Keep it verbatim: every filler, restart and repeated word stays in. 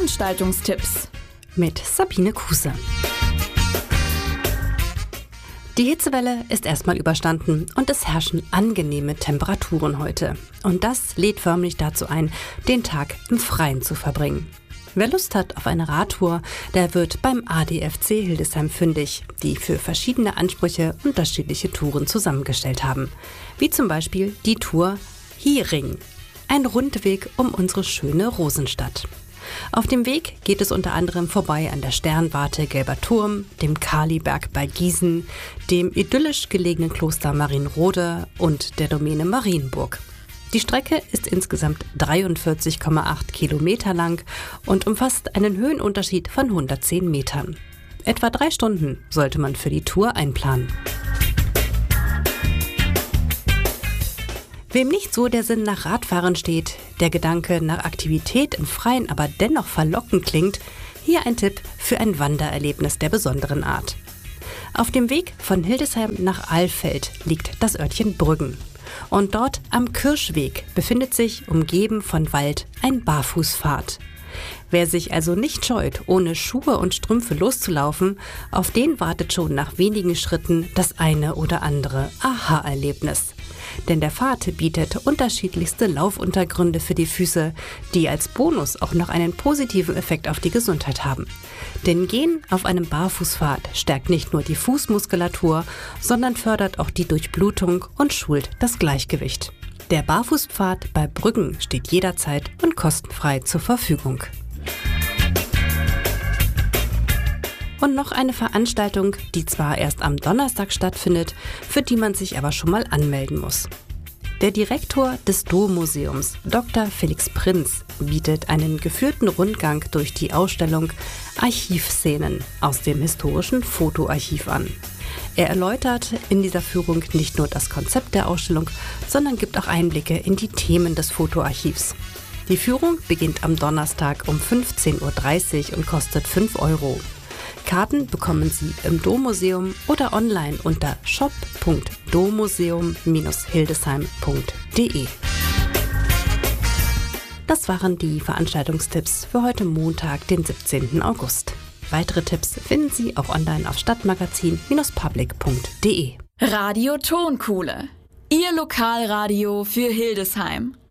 Veranstaltungstipps mit Sabine Kuse. Die Hitzewelle ist erstmal überstanden und es herrschen angenehme Temperaturen heute. Und das lädt förmlich dazu ein, den Tag im Freien zu verbringen. Wer Lust hat auf eine Radtour, der wird beim A D F C Hildesheim fündig, die für verschiedene Ansprüche unterschiedliche Touren zusammengestellt haben. Wie zum Beispiel die Tour Hiering, ein Rundweg um unsere schöne Rosenstadt. Auf dem Weg geht es unter anderem vorbei an der Sternwarte Gelber Turm, dem Kaliberg bei Gießen, dem idyllisch gelegenen Kloster Marienrode und der Domäne Marienburg. Die Strecke ist insgesamt dreiundvierzig Komma acht Kilometer lang und umfasst einen Höhenunterschied von hundertzehn Metern. Etwa drei Stunden sollte man für die Tour einplanen. Wem nicht so der Sinn nach Radfahren steht, der Gedanke nach Aktivität im Freien aber dennoch verlockend klingt, hier ein Tipp für ein Wandererlebnis der besonderen Art. Auf dem Weg von Hildesheim nach Alfeld liegt das Örtchen Brüggen. Und dort am Kirschweg befindet sich, umgeben von Wald, ein Barfußpfad. Wer sich also nicht scheut, ohne Schuhe und Strümpfe loszulaufen, auf den wartet schon nach wenigen Schritten das eine oder andere Aha-Erlebnis. Denn der Pfad bietet unterschiedlichste Laufuntergründe für die Füße, die als Bonus auch noch einen positiven Effekt auf die Gesundheit haben. Denn Gehen auf einem Barfußpfad stärkt nicht nur die Fußmuskulatur, sondern fördert auch die Durchblutung und schult das Gleichgewicht. Der Barfußpfad bei Brüggen steht jederzeit und kostenfrei zur Verfügung. Und noch eine Veranstaltung, die zwar erst am Donnerstag stattfindet, für die man sich aber schon mal anmelden muss. Der Direktor des Dommuseums, Doktor Felix Prinz, bietet einen geführten Rundgang durch die Ausstellung Archivszenen aus dem historischen Fotoarchiv an. Er erläutert in dieser Führung nicht nur das Konzept der Ausstellung, sondern gibt auch Einblicke in die Themen des Fotoarchivs. Die Führung beginnt am Donnerstag um fünfzehn Uhr dreißig und kostet fünf Euro. Karten bekommen Sie im Dommuseum oder online unter shop punkt dommuseum Bindestrich hildesheim punkt de. Das waren die Veranstaltungstipps für heute Montag, den siebzehnten August. Weitere Tipps finden Sie auch online auf stadtmagazin Bindestrich public punkt de. Radio Tonkuhle, Ihr Lokalradio für Hildesheim.